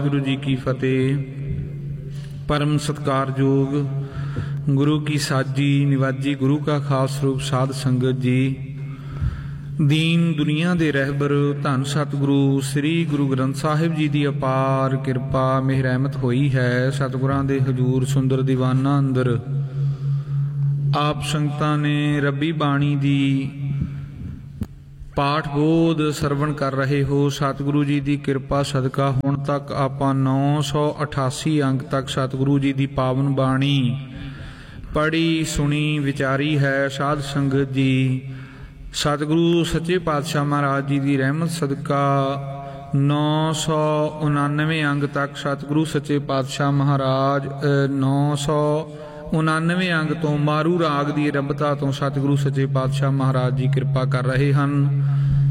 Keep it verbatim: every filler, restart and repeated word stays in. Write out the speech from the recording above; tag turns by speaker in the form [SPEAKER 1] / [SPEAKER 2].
[SPEAKER 1] वाहिगुरु जी की फतेह। परम सत्कारयोग गुरु की साजी निवाजी गुरु का खास रूप साध संगत जी। दीन दुनिया दे रहबर धन सतगुरु श्री गुरु ग्रंथ साहिब जी की अपार किरपा मेहर रहमत होई है। सतगुरां दे हजूर सुंदर दीवाना अंदर आप संगतां ने रब्बी बाणी दी पाठ बोध सरवण कर रहे हो। सतगुरु जी की किरपा सदका हुण तक आपां नौ सौ अठासी अंक तक सतगुरु जी की पावन बाणी पढ़ी सुनी विचारी है। साध संगत जी सतगुरु सच्चे पातशाह महाराज जी की रहमत सदका नौ सौ उनानवे अंक तक सतगुरु सच्चे पातशाह महाराज नौ सौ उनानवे अंग तो मारू राग की रबता तो सतगुरु सच्चे पातशाह महाराज जी कृपा कर रहे हैं।